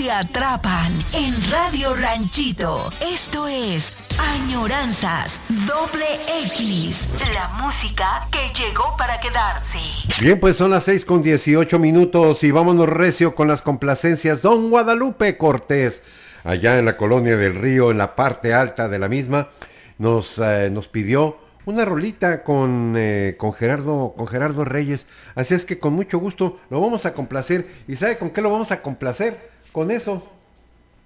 te atrapan en Radio Ranchito. Esto es Añoranzas X. La música que llegó para quedarse. Bien, pues son las 6:18 y vámonos recio con las complacencias. Don Guadalupe Cortés, allá en la Colonia del Río, en la parte alta de la misma, nos pidió una rolita con Gerardo Reyes. Así es que con mucho gusto lo vamos a complacer. ¿Y sabe con qué lo vamos a complacer? Con eso.